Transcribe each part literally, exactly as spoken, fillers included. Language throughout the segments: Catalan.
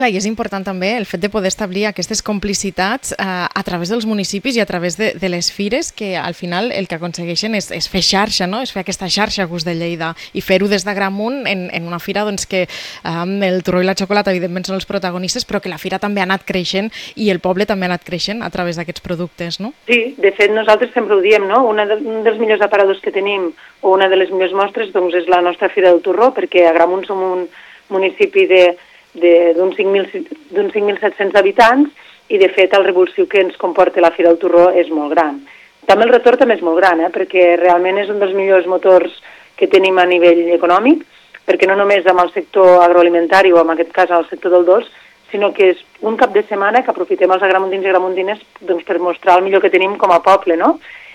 I és important també el fet de poder establir aquestes complicitats eh, a través dels municipis i a través de, de les fires, que al final el que aconsegueixen és, és fer xarxa, no? És fer aquesta xarxa Gust de Lleida i fer-ho des d'Agramunt en, en una fira doncs, que eh, el torró i la xocolata evidentment són els protagonistes, però que la fira també ha anat creixent i el poble també ha anat creixent a través d'aquests productes, no? Sí, de fet nosaltres sempre ho diem, no? Una de, un dels millors aparadors que tenim o una de les millors mostres doncs, és la nostra fira del torró, perquè a Agramunt som un municipi de d'uns cinc mil set-cents habitants i de fet el revulsiu que ens comporta la Fira del Torró és molt gran. També el retorn també és molt gran, eh? Perquè realment és un dels millors motors que tenim a nivell econòmic, perquè no només amb el sector agroalimentari o en aquest cas el sector del dolç, sinó que és un cap de setmana que aprofitem els agramuntins i agramuntines doncs, per mostrar el millor que tenim com a poble, no?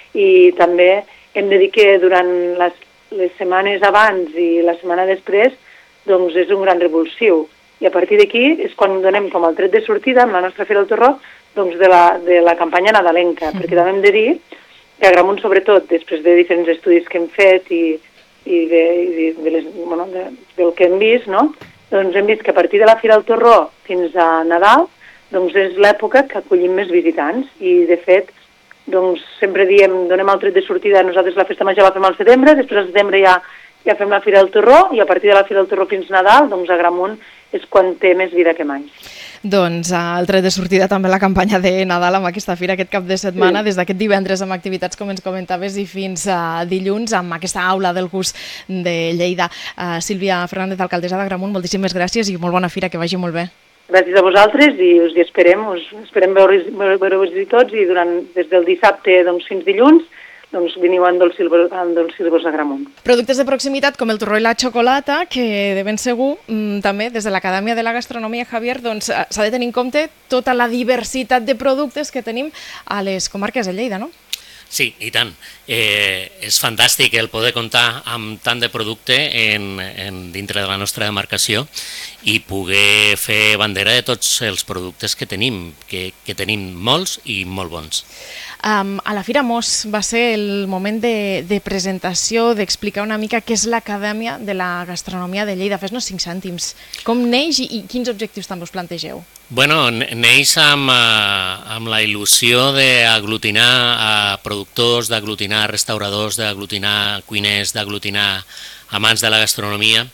I també hem de dir que durant les, les setmanes abans i la setmana després doncs és un gran revulsiu. I a partir d'aquí és quan donem com el tret de sortida amb la nostra Fira del Torró doncs de, la, de la campanya nadalenca, mm. perquè també hem de dir que a Agramunt, sobretot, després de diferents estudis que hem fet i, i, de, i de les, bueno, de, del que hem vist, no? Doncs hem vist que a partir de la Fira del Torró fins a Nadal doncs és l'època que acollim més visitants i, de fet, doncs sempre diem, donem el tret de sortida, nosaltres la festa major la fem al setembre, després al setembre ja, ja fem la Fira del Torró i a partir de la Fira del Torró fins a Nadal, doncs a Agramunt és quan té més vida que mai. Doncs el tret de sortida també la campanya de Nadal amb aquesta fira aquest cap de setmana, sí. Des d'aquest divendres amb activitats com ens comentaves i fins a dilluns amb aquesta aula del gust de Lleida. Uh, Sílvia Fernández, alcaldessa d'Agramunt, moltíssimes gràcies i molt bona fira, que vagi molt bé. Gràcies a vosaltres i us hi esperem, us esperem veure-vos tots i durant, des del dissabte doncs, fins dilluns doncs veniu a endolcir-vos a Agramunt. Productes de proximitat com el torró i la xocolata, que de ben segur mmm, també des de l'Acadèmia de la Gastronomia, Javier, doncs s'ha de tenir en compte tota la diversitat de productes que tenim a les comarques de Lleida, no? Sí, i tant. Eh, és fantàstic el poder comptar amb tant de producte en, en dintre de la nostra demarcació i poder fer bandera de tots els productes que tenim, que, que tenim molts i molt bons. Um, a la Fira Mos va ser el moment de, de presentació, d'explicar una mica què és l'Acadèmia de la Gastronomia de Lleida. Fes-nos cinc cèntims. Com neix i, i quins objectius també us plantegeu? Bueno, neix amb, amb la il·lusió d'aglutinar a productors, d'aglutinar restauradors, d'aglutinar cuiners, d'aglutinar amants de la gastronomia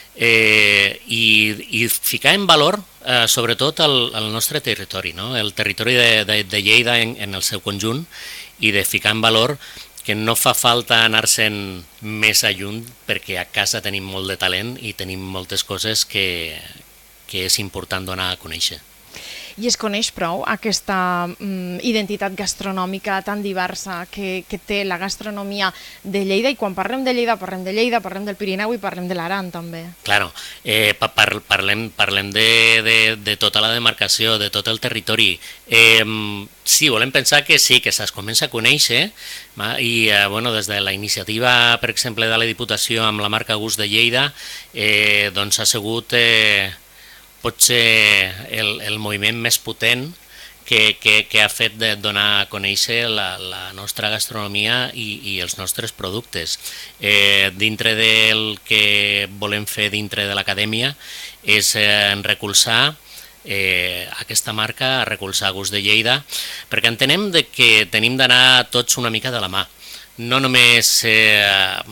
eh, i, i ficar en valor eh, sobretot el, el nostre territori, no? El territori de, de, de Lleida en, en el seu conjunt i de ficar en valor que no fa falta anar-se'n més a lluny perquè a casa tenim molt de talent i tenim moltes coses que, que és important donar a conèixer. I es coneix prou aquesta mm, identitat gastronòmica tan diversa que, que té la gastronomia de Lleida, i quan parlem de Lleida parlem de Lleida, parlem del Pirineu i parlem de l'Aran també. Claro, eh, par parlem, parlem de, de, de tota la demarcació, de tot el territori. Eh, sí, volem pensar que sí, que se'ls comença a conèixer va? I eh, bueno, des de la iniciativa, per exemple, de la Diputació amb la marca Gust de Lleida, eh, doncs ha sigut eh, potser el, el moviment més potent que, que, que ha fet de donar a conèixer la, la nostra gastronomia i, i els nostres productes. Eh, dintre del que volem fer dintre de l'acadèmia és eh, recolzar eh, aquesta marca, recolzar Gust de Lleida, perquè entenem de que tenim d'anar tots una mica de la mà. No només eh,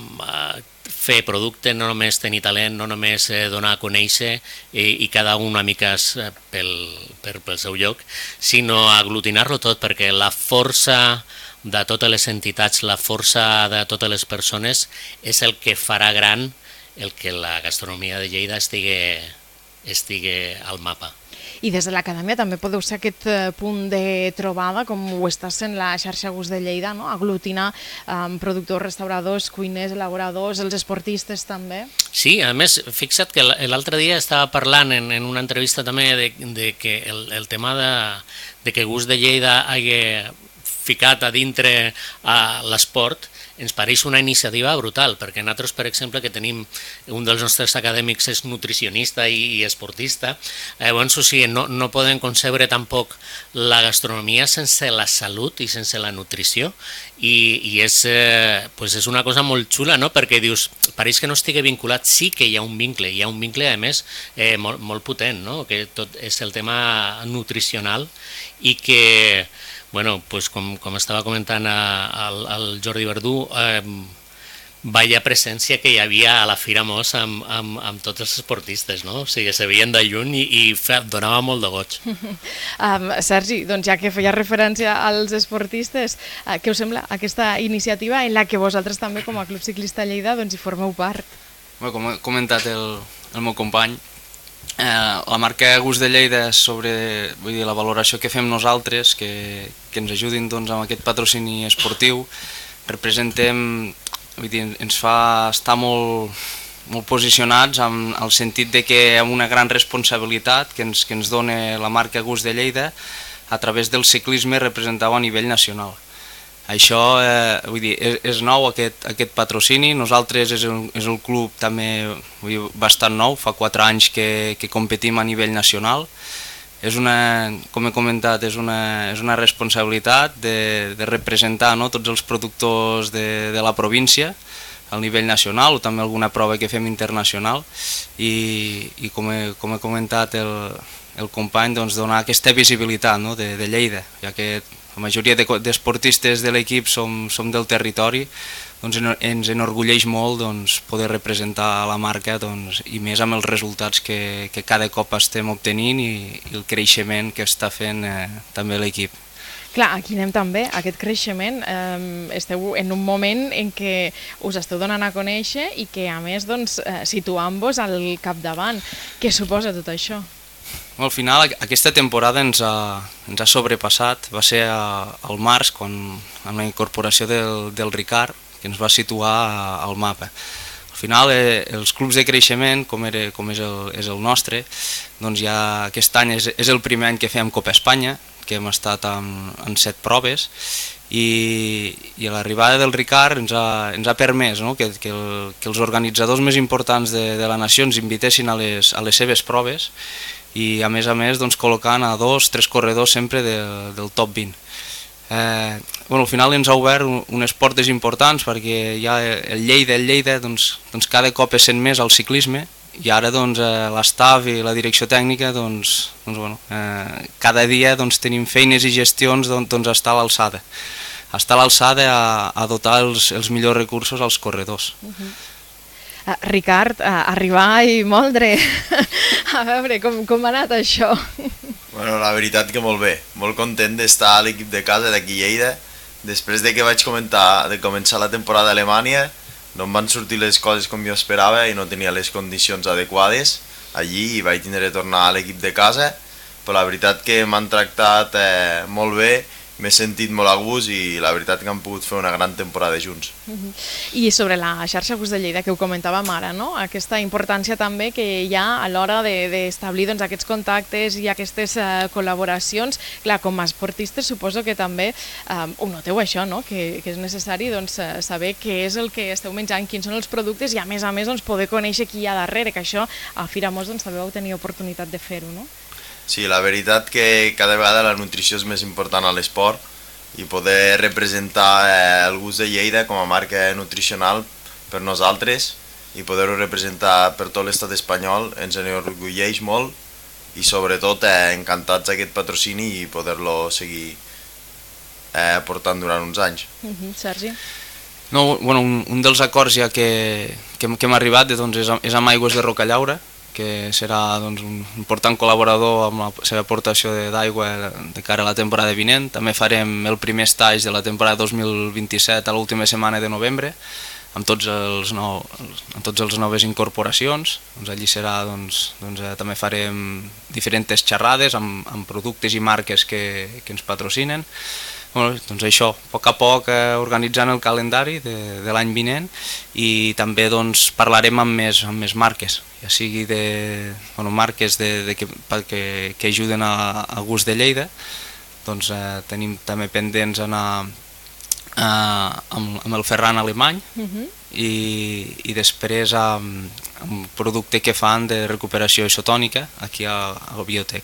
fer producte, no només tenir talent, no només eh, donar a conèixer i, i cada un una mica pel, per, pel seu lloc, sinó aglutinar-lo tot, perquè la força de totes les entitats, la força de totes les persones és el que farà gran el que la gastronomia de Lleida estigui, estigui al mapa. I des de l'acadèmia també podeu ser aquest punt de trobada, com ho està sent la xarxa Gust de Lleida, no? Aglutinar um, productors, restauradors, cuiners, elaboradors, els esportistes també. Sí, a més, fixa't que l'altre dia estava parlant en, en una entrevista també de, de que el, el tema de, de que Gust de Lleida hagi ficat a dintre a l'esport ens pareix una iniciativa brutal, perquè nosaltres, per exemple, que tenim un dels nostres acadèmics és nutricionista i, i esportista, eh, doncs, o sigui, no, no podem concebre tampoc la gastronomia sense la salut i sense la nutrició, i, i és, eh, pues és una cosa molt xula, no? Perquè dius, pareix que no estigui vinculat, sí que hi ha un vincle, hi ha un vincle, a més, eh, molt, molt potent, no? Que tot és el tema nutricional i que, bueno, pues com, com estava comentant al, al Jordi Verdú, eh, vaya presència que hi havia a la Fira Mos amb, amb, amb tots els esportistes, no? O sigui, se veien de lluny i, i fe, donava molt de goig. um, Sergi, doncs ja que feia referència als esportistes, uh, què us sembla aquesta iniciativa en la que vosaltres també com a Club Ciclista Lleida doncs hi formeu part? Bé, com ha comentat el, el meu company, Eh, la marca Gust de Lleida sobre, vull dir, la valoració que fem nosaltres, que, que ens ajudin doncs, amb aquest patrocini esportiu, representem, vull dir, ens fa estar molt, molt posicionats en el sentit de que amb una gran responsabilitat que ens, que ens dona la marca Gust de Lleida a través del ciclisme representat a nivell nacional. Això eh, vull dir, és, és nou aquest, aquest patrocini, nosaltres és el, és el club també vull dir, bastant nou, fa quatre anys que, que competim a nivell nacional. És una, com he comentat, és una, és una responsabilitat de, de representar, no, tots els productors de, de la província al nivell nacional o també alguna prova que fem internacional i, i com, he, com he comentat el, el company, doncs, donar aquesta visibilitat, no, de, de Lleida, ja que la majoria d'esportistes de l'equip som, som del territori, doncs ens enorgulleix molt doncs, poder representar la marca doncs, i més amb els resultats que, que cada cop estem obtenint i, i el creixement que està fent eh, també l'equip. Clar, aquí anem també, aquest creixement, eh, esteu en un moment en què us esteu donant a conèixer i que a més doncs, eh, situant-vos al capdavant. Què suposa tot això? Al final aquesta temporada ens ha, ens ha sobrepassat, va ser a, al març quan, amb la incorporació del, del Ricard, que ens va situar al mapa. Al final eh, els clubs de creixement, com, era, com és, el, és el nostre, doncs ja aquest any és, és el primer any que fem Copa Espanya, que hem estat en, en set proves, i, i l'arribada del Ricard ens ha, ens ha permès, no, que, que, el, que els organitzadors més importants de, de la nació ens invitessin a les, a les seves proves, i a més a més doncs, col·locant a dos, tres corredors sempre de, del top vint. Eh, bueno, al final ens ha obert unes portes importants perquè ja el Lleida, el Lleida doncs, doncs cada cop es sent més al ciclisme i ara doncs, eh, l'estaf i la direcció tècnica doncs, doncs, bueno, eh, cada dia doncs, tenim feines i gestions doncs, doncs, estar a l'alçada. Estar a l'alçada a, a dotar els, els millors recursos als corredors. Uh-huh. Uh, Ricard, uh, arribar i moldre. A veure, com, com ha anat això? Bueno, la veritat que molt bé. Molt content d'estar a l'equip de casa d'aquí Lleida. Després de que vaig comentar, de començar la temporada a Alemanya, no em van sortir les coses com jo esperava i no tenia les condicions adequades allí i vaig tindre de tornar a l'equip de casa. Però la veritat que m'han tractat eh, molt bé, m'he sentit molt a gust i la veritat que hem pogut fer una gran temporada junts. Uh-huh. I sobre la xarxa Gust de Lleida que ho comentàvem ara, no? Aquesta importància també que hi ha a l'hora d'establir de, doncs, aquests contactes i aquestes uh, col·laboracions. Clar, com a esportistes suposo que també uh, ho noteu això, no? Que, que és necessari doncs, saber què és el que esteu menjant, quins són els productes i a més a més doncs, poder conèixer qui hi ha darrere, que això a Fira Mos doncs, també vau tenir oportunitat de fer-ho, no? Sí, la veritat que cada vegada la nutrició és més important a l'esport i poder representar eh, el Gust de Lleida com a marca nutricional per nosaltres i poder-ho representar per tot l'estat espanyol ens enorgulleix molt i sobretot eh, encantats d'aquest patrocini i poder-lo seguir eh, portant durant uns anys. Uh-huh. Sergi? No, bueno, un, un dels acords ja que, que, que hem arribat doncs, és, és amb Aigües de Rocallaura, que serà doncs, un important col·laborador amb la seva aportació d'aigua de cara a la temporada vinent. També farem el primer stage de la temporada dos mil vint-i-set a l'última setmana de novembre, amb tots els, nou, amb tots els noves incorporacions. Doncs allí serà, doncs, doncs, eh, també farem diferents xerrades amb, amb productes i marques que, que ens patrocinen. Bueno, doncs això, a poc a poc eh, organitzant el calendari de, de l'any vinent i també doncs, parlarem amb més, amb més marques, ja sigui de bueno, marques de, de que, que, que ajuden a, a Gust de Lleida. Doncs, eh, tenim també pendents anar eh, amb, amb el Ferran alemany, Uh-huh. i, i després amb, amb un producte que fan de recuperació isotònica aquí a, a la Biotec.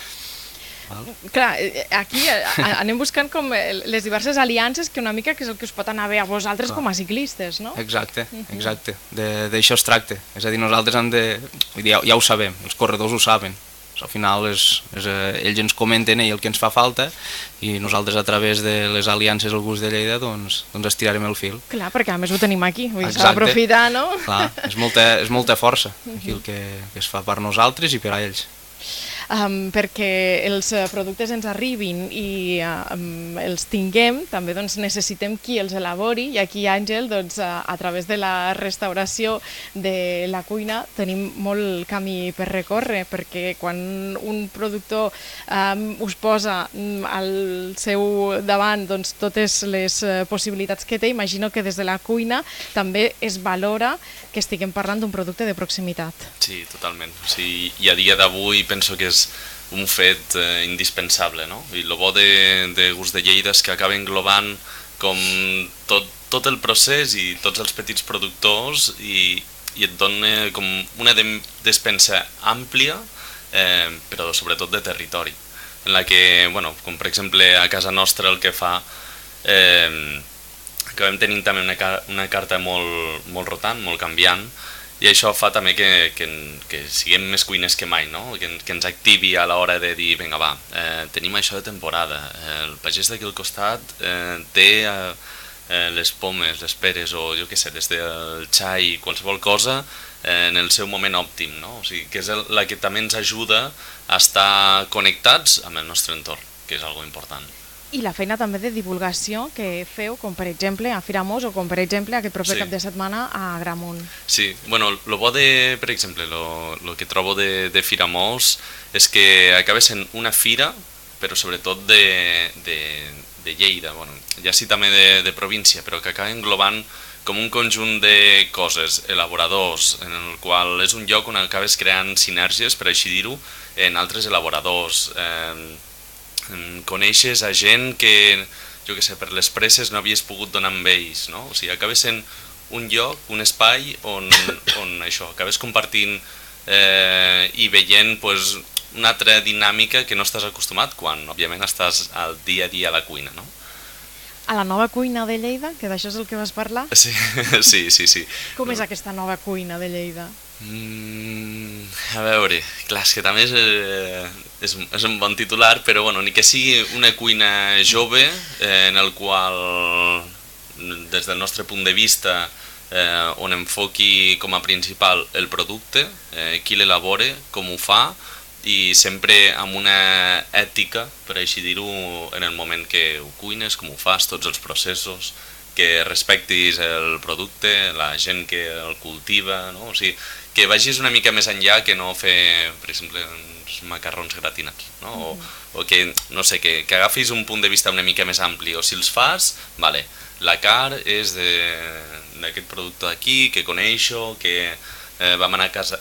Clar, eh, aquí eh, a- anem buscant com eh, les diverses aliances que una mica que és el que us pot anar bé a vosaltres Clar. com a ciclistes, no? Exacte, exacte, De- d'això es tracta. És a dir, nosaltres hem de... Vull dir, ja, ja ho sabem, els corredors ho saben. Al final és, és, eh, ells ens comenten eh, el que ens fa falta i nosaltres a través de les aliances al Gust de Lleida doncs, doncs estirarem el fil. Clar, perquè a més ho tenim aquí, vull dir, s'ha Exacte. d'aprofitar, no? Clar, és molta, és molta força aquí el que, que es fa per nosaltres i per a ells. Um, perquè els eh, productes ens arribin i um, els tinguem, també doncs, necessitem qui els elabori, i aquí, Àngel, doncs, a, a través de la restauració de la cuina tenim molt camí per recórrer, perquè quan un productor um, us posa um, al seu davant doncs, totes les uh, possibilitats que té, imagino que des de la cuina també es valora que estiguem parlant d'un producte de proximitat. Sí, totalment. O sigui, i a dia d'avui penso que és un fet eh, indispensable, no? I el bo de, de Gust de Lleida és que acaba englobant com tot, tot el procés i tots els petits productors i, i et dona com una de, despensa àmplia, eh, però sobretot de territori, en la que, bueno, com per exemple a casa nostra el que fa... Eh, acabem tenint també una, una carta molt, molt rotant, molt canviant, i això fa també que, que, que siguem més cuiners que mai, no? que, que ens activi a l'hora de dir, vinga va, eh, tenim això de temporada, eh, el pagès d'aquí al costat eh, té eh, eh, les pomes, les peres o jo què sé, des del xai, qualsevol cosa eh, en el seu moment òptim, no? O sigui, que és el, la que també ens ajuda a estar connectats amb el nostre entorn, que és algo important. I la feina també de divulgació que feu, com per exemple a Firamós o com per exemple aquest proper Sí. cap de setmana a Agramunt. Sí, bueno, lo bo de, per exemple, lo, lo que trobo de, de Firamós és que acaba sent una fira, però sobretot de, de, de Lleida, bueno, ja sí també de, de província, però que acaba englobant com un conjunt de coses, elaboradors, en el qual és un lloc on acabes creant sinergies, per així dir-ho, en altres elaboradors. Eh, coneixes a gent que, jo que sé, per les presses no havies pogut donar amb ells, no? O sigui, acabes sent un lloc, un espai on, on això, acabes compartint eh, i veient pues, una altra dinàmica que no estàs acostumat quan, òbviament, estàs al dia a dia a la cuina, no? A la nova cuina de Lleida, que d'això és el que vas parlar. Sí, sí, sí. sí. Com és aquesta nova cuina de Lleida? Mm, a veure, clar, és que també és, eh, és, és un bon titular, però bueno, ni que sigui una cuina jove eh, en el qual, des del nostre punt de vista, eh, on enfoqui com a principal el producte, eh, qui l'elabora, com ho fa, i sempre amb una ètica, per així dir-ho, en el moment que ho cuines, com ho fas, tots els processos, que respectis el producte, la gent que el cultiva, no? O sigui, que vagis una mica més enllà que no fer, per exemple, uns macarrons gratinats, no? O, o que, no sé, que, que agafis un punt de vista una mica més ampli, o si els fas, vale, la car és d'aquest producte d'aquí, que coneixo, que eh, vam anar a casa,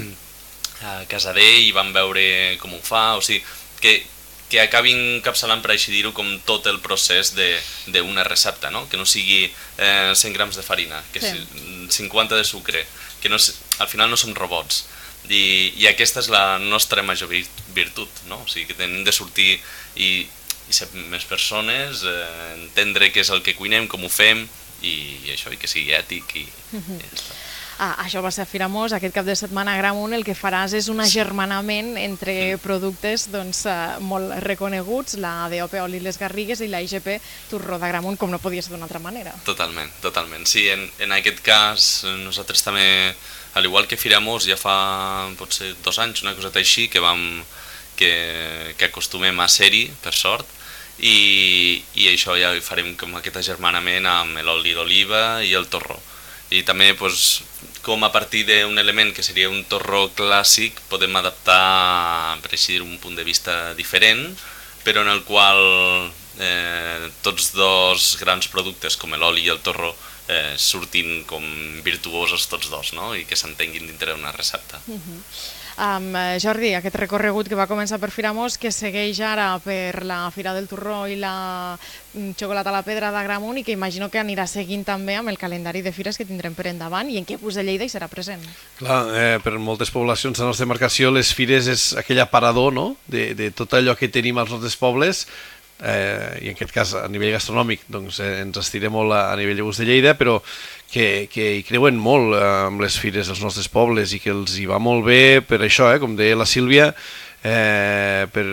a casa d'ell i vam veure com ho fa, o sigui, que, que acabi encapçalant, per així dir-ho, com tot el procés d'una recepta, no? Que no sigui eh, cent grams de farina, que Sí. cinquanta de sucre, que no, al final no som robots. I, i aquesta és la nostra major virtut, no? O sigui, que tenim de sortir i, i ser més persones, eh, entendre què és el que cuinem, com ho fem, i, i això, i que sigui ètic, i, i ja està. Ah, això va ser a Firamós, aquest cap de setmana a Agramunt el que faràs és un agermanament entre productes doncs, eh, molt reconeguts, la D O P Oli Les Garrigues i la I G P Torró d'Agramunt, com no podia ser d'una altra manera. Totalment, totalment. Sí, en, en aquest cas nosaltres també, al igual que Firamós, ja fa potser dos anys, una coseta així, que vam que, que acostumem a ser-hi, per sort, i, i això ja farem com aquest agermanament amb l'oli d'oliva i el torró. I també doncs, com a partir d'un element que seria un torró clàssic podem adaptar, per així dir, un punt de vista diferent, però en el qual eh, tots dos grans productes com l'oli i el torró eh, surtin com virtuosos tots dos, no? I que s'entenguin dintre d'una recepta. Uh -huh. Um, Jordi, aquest recorregut que va començar per Firamós, que segueix ara per la Fira del Torró i la Xocolata a la Pedra d'Agramunt, i que imagino que anirà seguint també amb el calendari de fires que tindrem per endavant i en què Bus de Lleida hi serà present. Clar, eh, per moltes poblacions de la nostra demarcació les fires és aquell aparador, no?, de, de tot allò que tenim als nostres pobles, eh, i en aquest cas a nivell gastronòmic doncs, eh, ens estirem molt a, a nivell de Bus de Lleida, però que, que hi creuen molt eh, amb les fires dels nostres pobles i que els hi va molt bé per això, eh, com deia la Sílvia, eh, per